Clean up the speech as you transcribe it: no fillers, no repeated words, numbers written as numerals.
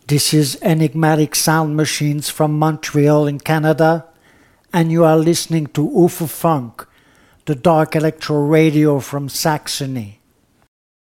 This is Enigmatic Sound Machines from Montreal in Canada, and you are listening to UFO Funk, the dark electro radio from Saxony.